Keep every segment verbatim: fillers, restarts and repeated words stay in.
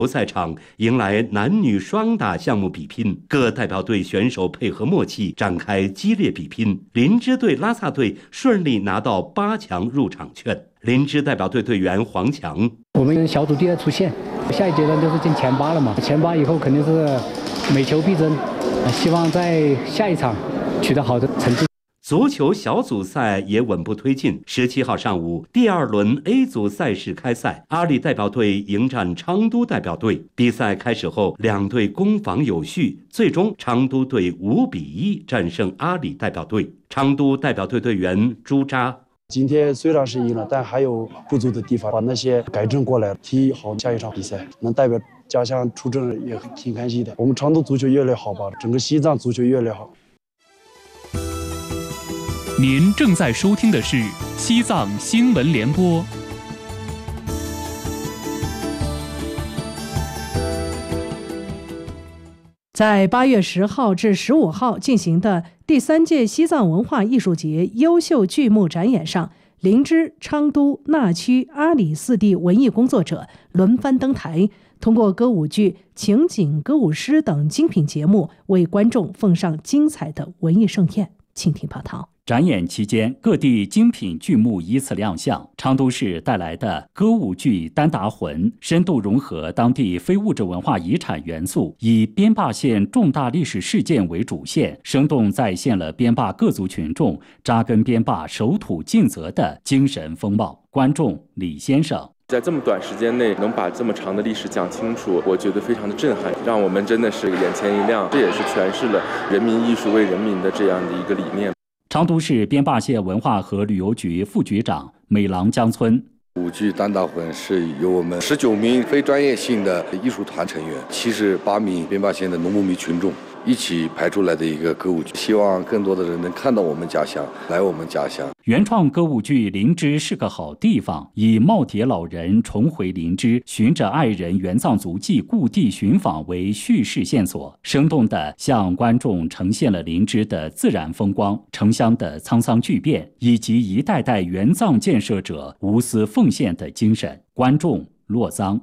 赛场迎来男女双打项目比拼，各代表队选手配合默契，展开激烈比拼。林芝队、拉萨队顺利拿到八强入场券。林芝代表队队员黄强： 我们小组第二出线，下一阶段就是进前八了嘛。前八以后肯定是每球必争，希望在下一场取得好的成绩。 足球小组赛也稳步推进。十七号上午，第二轮 A 组赛事开赛，阿里代表队迎战昌都代表队。比赛开始后，两队攻防有序，最终昌都队五比一战胜阿里代表队。昌都代表队队员朱扎： 今天虽然是赢了，但还有不足的地方，把那些改正过来，踢好下一场比赛，能代表家乡出征也挺开心的。我们昌都足球越来越好吧，整个西藏足球越来越好。 您正在收听的是西藏新闻联播。 在八月十号至十五号进行的第三届西藏文化艺术节优秀剧目展演上，林芝、昌都、纳曲、阿里四地文艺工作者轮番登台，通过歌舞剧、情景歌舞诗等精品节目，为观众奉上精彩的文艺盛宴。请听报道。 展演期间，各地精品剧目依次亮相。昌都市带来的歌舞剧《丹达魂》深度融合当地非物质文化遗产元素，以边坝县重大历史事件为主线，生动再现了边坝各族群众扎根边坝、守土尽责的精神风貌。观众李先生： 在这么短时间内能把这么长的历史讲清楚，我觉得非常的震撼，让我们真的是眼前一亮。这也是诠释了人民艺术为人民的这样的一个理念。 昌都市边坝县文化和旅游局副局长美郎江村： 舞剧《丹达魂》是由我们十九名非专业性的艺术团成员，七十八名边坝县的农牧民群众一起排出来的一个歌舞剧，希望更多的人能看到我们家乡，来我们家乡。 原创歌舞剧《林芝是个好地方》以耄耋老人重回林芝，寻着爱人援藏足迹故地寻访为叙事线索，生动地向观众呈现了林芝的自然风光、城乡的沧桑巨变，以及一代代援藏建设者无私奉献的精神。观众洛桑：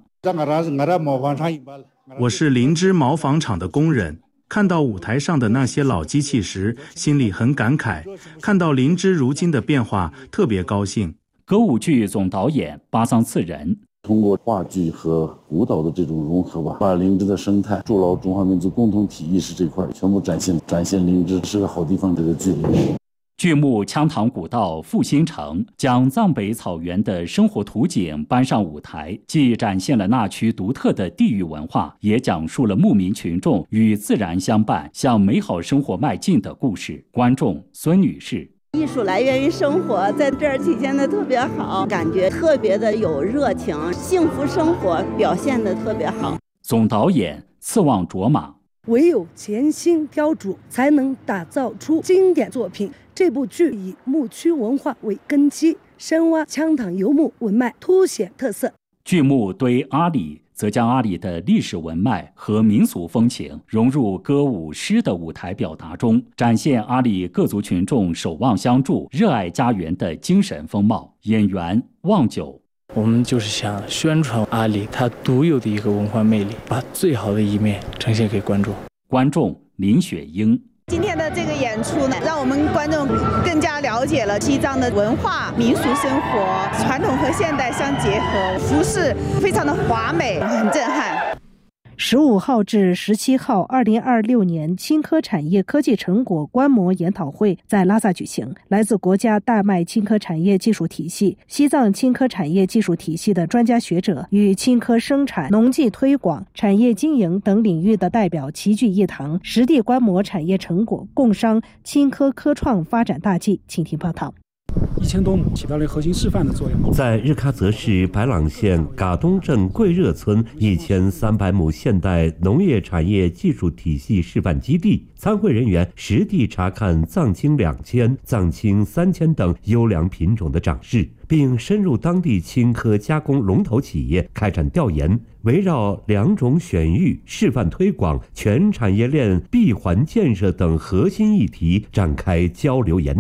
我是林芝毛纺厂的工人，看到舞台上的那些老机器时，心里很感慨，看到林芝如今的变化，特别高兴。 歌舞剧总导演巴桑次仁： 通过话剧和舞蹈的这种融合吧，把林芝的生态、筑牢中华民族共同体意识这块全部展现，展现林芝是个好地方这个剧里面。 剧目《羌塘古道复兴城》将藏北草原的生活图景搬上舞台，既展现了那区独特的地域文化，也讲述了牧民群众与自然相伴、向美好生活迈进的故事。观众孙女士： 艺术来源于生活，在这儿体现的特别好，感觉特别的有热情，幸福生活表现的特别好。 总导演次旺卓玛： 唯有潜心雕琢，才能打造出经典作品。这部剧以牧区文化为根基，深挖羌塘游牧文脉，凸显特色。 剧目对阿里则将阿里的历史文脉和民俗风情融入歌舞诗的舞台表达中，展现阿里各族群众守望相助、热爱家园的精神风貌。演员望九： 我们就是想宣传阿里它独有的一个文化魅力，把最好的一面呈现给观众。 观众林雪英： 今天的这个演出呢，让我们观众更加了解了西藏的文化、民俗生活，传统和现代相结合，服饰非常的华美，很震撼。 十五号至十七号，二零二六年青稞产业科技成果观摩研讨会在拉萨举行。来自国家大麦青稞产业技术体系、西藏青稞产业技术体系的专家学者与青稞生产、农技推广、产业经营等领域的代表齐聚一堂，实地观摩产业成果，共商青稞科创发展大计。请听报道。 一千多亩起到了核心示范的作用。 在日喀则市白朗县嘎东镇贵热村一千三百亩现代农业产业技术体系示范基地，参会人员实地查看藏青两千、藏青三千等优良品种的长势，并深入当地青稞加工龙头企业开展调研，围绕两种选育、示范推广、全产业链闭环建设等核心议题展开交流研讨。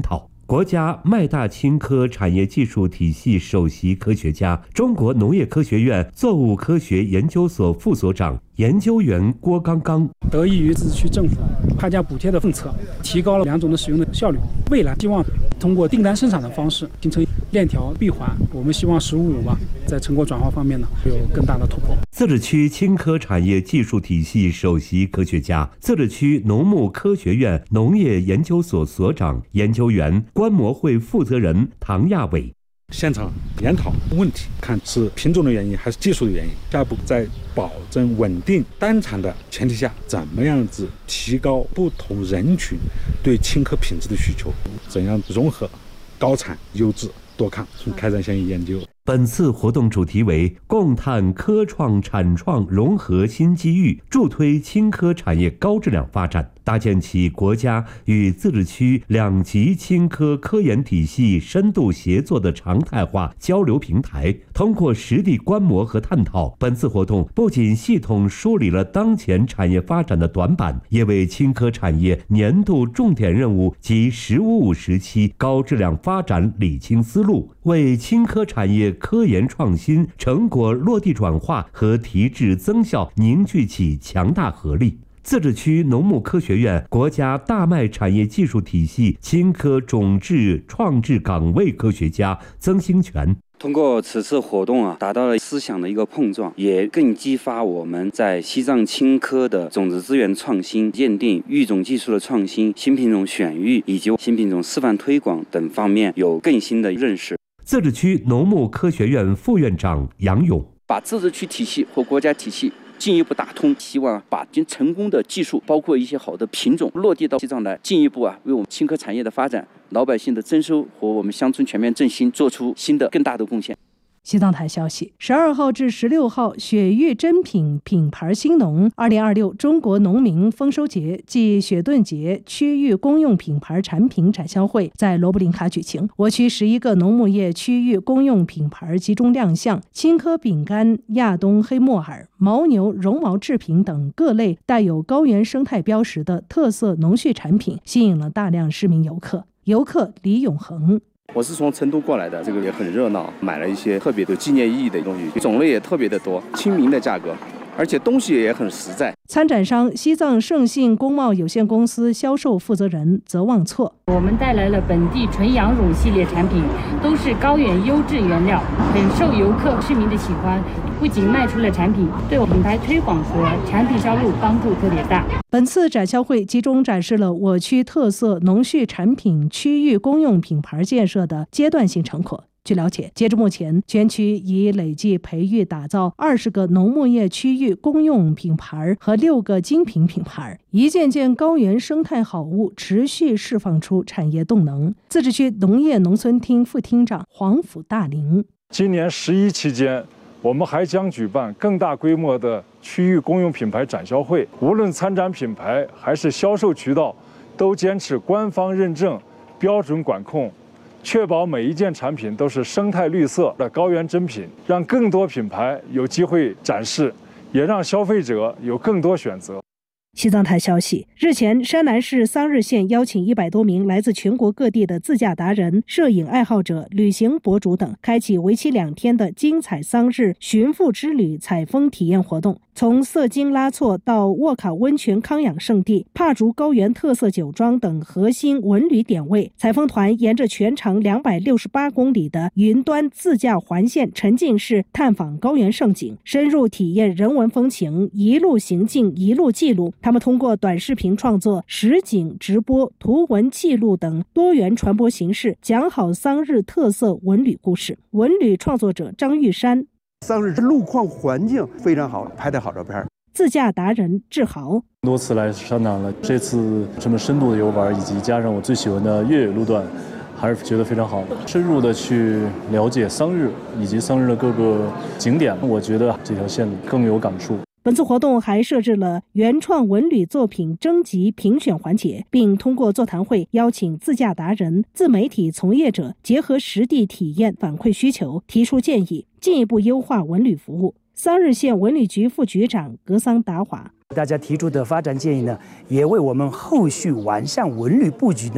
国家麦大青科产业技术体系首席科学家、中国农业科学院作物科学研究所副所长、研究员郭刚刚。 得益于自治区政府差价补贴的政策，提高了两种的使用的效率。未来希望通过订单生产的方式形成链条闭环，我们希望“十五五”吧，在成果转化方面呢有更大的突破。 自治区青科产业技术体系首席科学家、自治区农牧科学院农业研究所所长、研究员、观摩会负责人唐亚伟。 现场研讨问题，看是品种的原因还是技术的原因。下一步在保证稳定单产的前提下，怎么样子提高不同人群对青稞品质的需求？怎样融合高产、优质、多抗，开展相应研究。 本次活动主题为共探科创产创融合新机遇，助推青稞产业高质量发展，搭建起国家与自治区两级青稞科研体系深度协作的常态化交流平台。通过实地观摩和探讨，本次活动不仅系统梳理了当前产业发展的短板，也为青稞产业年度重点任务及“十五五”时期高质量发展理清思路，为青稞产业科研创新成果落地转化和提质增效凝聚起强大合力。自治区农牧科学院国家大麦产业技术体系青稞种质创制岗位科学家曾兴全。 通过此次活动啊，达到了思想的一个碰撞，也更激发我们在西藏青稞的种子资源创新、鉴定、育种技术的创新、新品种选育以及新品种示范推广等方面有更新的认识。 自治区农牧科学院副院长杨勇， 把自治区体系和国家体系进一步打通，希望把经成功的技术，包括一些好的品种落地到西藏来，进一步啊为我们青稞产业的发展、老百姓的增收和我们乡村全面振兴做出新的更大的贡献。 西藏台消息，十二号至十六号，雪域珍品品牌兴农二零二六中国农民丰收节暨雪顿节区域公用品牌产品展销会在罗布林卡举行。我区十一个农牧业区域公用品牌集中亮相，青稞饼干、亚东黑木耳、牦牛绒毛制品等各类带有高原生态标识的特色农畜产品，吸引了大量市民游客。游客李永恒。 我是从成都过来的，这个也很热闹，买了一些特别有纪念意义的东西，种类也特别的多，亲民的价格，而且东西也很实在。 参展商西藏盛信工贸有限公司销售负责人泽旺措， 我们带来了本地纯羊乳系列产品，都是高原优质原料，很受游客市民的喜欢。不仅卖出了产品，对我品牌推广和产品销路帮助特别大。 本次展销会集中展示了我区特色农畜产品区域公用品牌建设的阶段性成果。据了解，截至目前，全区已累计培育打造二十个农牧业区域公用品牌和六个精品品牌，一件件高原生态好物持续释放出产业动能。自治区农业农村厅副厅长黄甫大林， 今年十一期间，我们还将举办更大规模的区域公用品牌展销会，无论参展品牌还是销售渠道，都坚持官方认证、标准管控，确保每一件产品都是生态绿色的高原珍品，让更多品牌有机会展示，也让消费者有更多选择。 西藏台消息，日前，山南市桑日县邀请一百多名来自全国各地的自驾达人、摄影爱好者、旅行博主等，开启为期两天的精彩桑日寻父之旅采风体验活动。从色金拉措到沃卡温泉康养圣地、帕竹高原特色酒庄等核心文旅点位，采风团沿着全长两百六十八公里的云端自驾环线，沉浸式探访高原胜景，深入体验人文风情，一路行进，一路记录。他们通过短视频创作、实景直播、图文记录等多元传播形式，讲好桑日特色文旅故事。文旅创作者张玉山， 桑日路况环境非常好，拍的好照片。 自驾达人志豪， 多次来山南了，这次这么深度的游玩，以及加上我最喜欢的越野路段，还是觉得非常好。深入的去了解桑日以及桑日的各个景点，我觉得这条线更有感触。 本次活动还设置了原创文旅作品征集评选环节，并通过座谈会邀请自驾达人、自媒体从业者结合实地体验反馈需求，提出建议，进一步优化文旅服务。桑日县文旅局副局长格桑达华， 大家提出的发展建议呢，也为我们后续完善文旅布局呢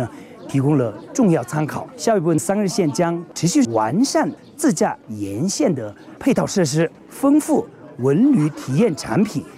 提供了重要参考。下一步，桑日县将持续完善自驾沿线的配套设施，丰富文旅体验产品，